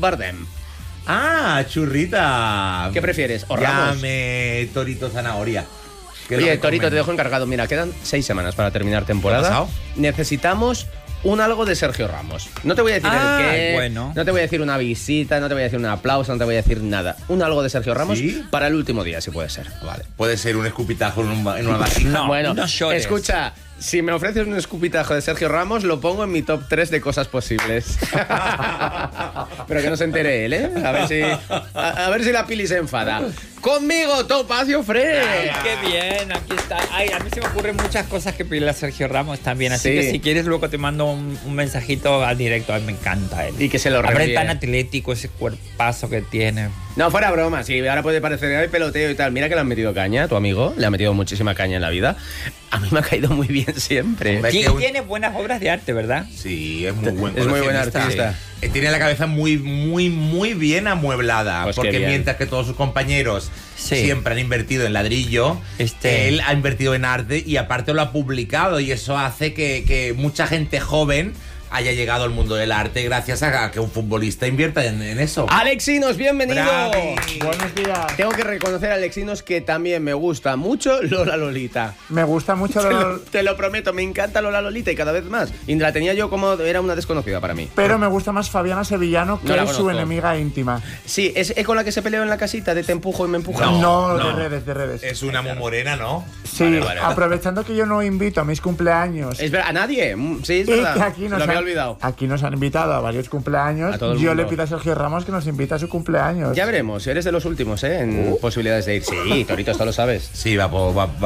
Bardem. Ah, churrita. ¿Qué prefieres? ¿O Ramos? Llame Torito Zanahoria. Oye, Torito, te dejo encargado. Mira, quedan 6 semanas para terminar temporada. ¿Qué ha pasado? Necesitamos un algo de Sergio Ramos. No te voy a decir el qué, bueno. no te voy a decir una visita, no te voy a decir un aplauso, no te voy a decir nada. Un algo de Sergio Ramos ¿Sí? para el último día, si puede ser. Vale. Puede ser un escupitajo en una vasija. No, Bueno, no llores. escucha, si me ofreces un escupitajo de Sergio Ramos, lo pongo en mi top 3 de cosas posibles. Pero que no se entere él, ¿eh? A ver si la Pili se enfada. Conmigo, Topacio Fresh. Ay, qué bien, aquí está. Ay, a mí se me ocurren muchas cosas que pedirle a Sergio Ramos también. Así Sí. que si quieres, luego te mando un mensajito al directo. A mí me encanta él. Y que se lo Hombre, reenvíe. tan atlético, ese cuerpazo que tiene. No, fuera broma, sí, ahora puede parecer hay peloteo y tal. Mira que le han metido caña, tu amigo, le ha metido muchísima caña en la vida. A mí me ha caído muy bien siempre. Hombre, Y que un- tiene buenas obras de arte, ¿verdad? Sí, es muy buen Es muy buen coleccionista. artista. Tiene la cabeza muy bien amueblada. Pues qué porque bien. mientras que todos sus compañeros Sí. siempre han invertido en ladrillo, él ha invertido en arte y aparte lo ha publicado. Y eso hace que mucha gente joven haya llegado al mundo del arte gracias a que un futbolista invierta en eso. Alexinos, bienvenido. Bravi. Buenos días. Tengo que reconocer, Alexinos, que también me gusta mucho Lola Lolita. Me gusta mucho Te lo prometo, me encanta Lola Lolita y cada vez más. Y la tenía yo como era una desconocida para mí. pero me gusta más Fabiana Sevillano, que No la es su conozco. enemiga íntima. Sí, ¿es con la que se peleó en la casita de te empujo y me empuja? No, no. de redes. Es una muy morena, ¿no? Sí, vale. aprovechando que yo no invito a mis cumpleaños. Es verdad, a nadie. Sí, es y verdad. que aquí Lo había olvidado. Aquí nos han invitado a varios cumpleaños. A todo el Yo mundo. le pido a Sergio Ramos que nos invite a su cumpleaños. Ya veremos, eres de los últimos, ¿eh? En posibilidades de ir. Sí, Torito, esto lo sabes. Sí, va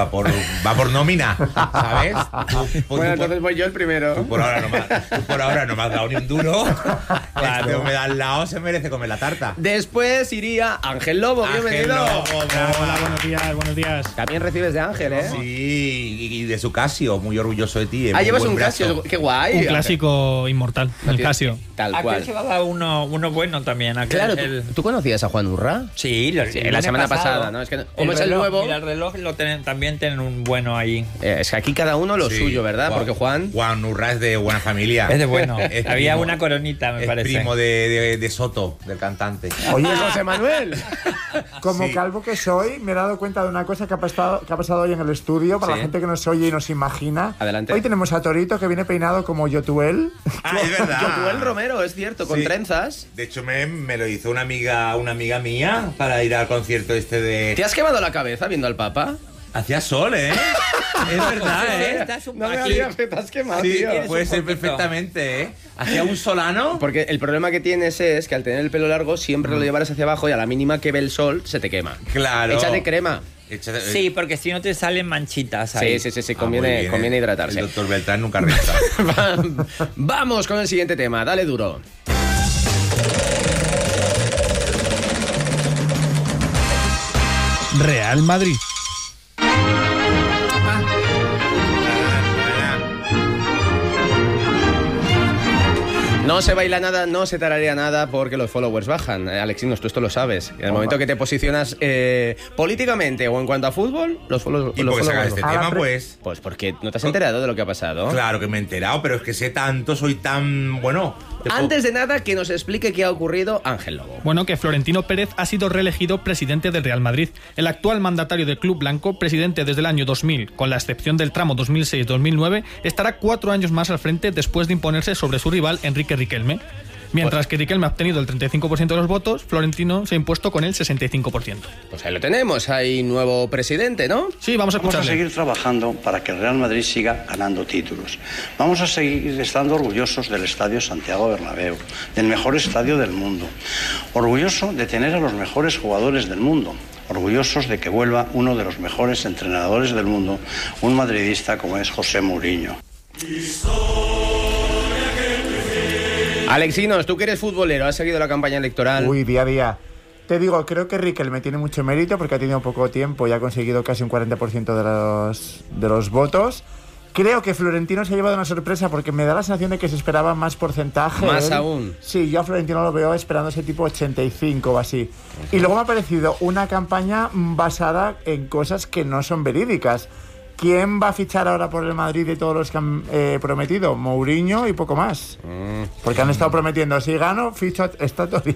por nómina, ¿sabes? Bueno, entonces voy yo el primero. Tú por ahora no me has dado ni un duro. Claro. Este hombre de al lado se merece comer la tarta. Después iría Ángel Lobo, Ángel bienvenido. Lobo, Hola, buenos días. También recibes de Ángel, ¿eh? Sí, y de su Casio, muy orgulloso de ti. Ah, muy llevas buen un brazo. Casio, qué guay. Un clásico inmortal, el Casio. Tal Aquí cual. llevaba uno bueno también. Aquel- Claro, el- ¿tú conocías a Juan Urra? Sí, Sí, la semana pasada, ¿no? Es que como es el reloj, nuevo- Mira, el reloj también tienen un bueno ahí. Es que aquí cada uno lo Sí. suyo, ¿verdad? Porque Juan... Juan Urra es de buena familia. Es de bueno. Es Había primo- una coronita, me es parece. primo de Soto, del cantante. Oye, José Manuel. como Sí. calvo que soy, me he dado cuenta de una cosa que ha pasado hoy en el estudio, para Sí. la gente que nos oye y nos imagina. Adelante. Hoy tenemos a Torito, que viene peinado como Yotuel. Ah, es verdad. Yotuel Romero, es cierto, con Sí. trenzas. De hecho, me lo hizo una amiga mía para ir al concierto este ¿Te de... has quemado la cabeza viendo al Papa? Hacía sol, ¿eh? Es verdad, ¿eh? Estás un No me aquí. digas que te has quemado, Sí, tío. puede un ser poquito. perfectamente, ¿eh? Hacía un solano. Porque el problema que tienes es que al tener el pelo largo siempre lo llevarás hacia abajo y a la mínima que ve el sol se te quema. Claro. Échate crema. Échate- Sí, porque si no te salen manchitas ahí. Sí, Ah, muy conviene, bien, conviene ¿eh? hidratarse. El doctor Beltrán nunca resta. Vamos con el siguiente tema, dale duro. Real Madrid. No se baila nada, no se tararea nada porque los followers bajan. Alexinos, tú esto lo sabes. En el momento que te posicionas políticamente o en cuanto a fútbol, los followers ¿Y por qué sacas este A la tema, pre- pues? Pues porque no te has enterado de lo que ha pasado. Claro que me he enterado, pero es que sé tanto, soy tan... Bueno... Antes de nada, que nos explique qué ha ocurrido Ángel Lobo. Bueno, que Florentino Pérez ha sido reelegido presidente del Real Madrid. El actual mandatario del club blanco, presidente desde el año 2000, con la excepción del tramo 2006-2009, estará 4 años más al frente después de imponerse sobre su rival Enrique Riquelme. Mientras que Riquelme ha obtenido el 35% de los votos, Florentino se ha impuesto con el 65%. Pues ahí lo tenemos, hay nuevo presidente, ¿no? Sí, vamos a Vamos a escucharle. seguir trabajando para que el Real Madrid siga ganando títulos. Vamos a seguir estando orgullosos del Estadio Santiago Bernabéu, del mejor estadio del mundo. Orgulloso de tener a los mejores jugadores del mundo. Orgullosos de que vuelva uno de los mejores entrenadores del mundo, un madridista como es José Mourinho. Alexinos, tú que eres futbolero, has seguido la campaña electoral. Uy, día a día. Te digo, creo que Riquelme tiene mucho mérito porque ha tenido poco tiempo y ha conseguido casi un 40% de los votos. Creo que Florentino se ha llevado una sorpresa porque me da la sensación de que se esperaba más porcentaje. Más aún. Sí, yo a Florentino lo veo esperando ese tipo 85 o así. Y luego me ha parecido una campaña basada en cosas que no son verídicas. ¿Quién va a fichar ahora por el Madrid de todos los que han prometido? Mourinho y poco más. Porque han estado prometiendo, si gano, ficho a Torito.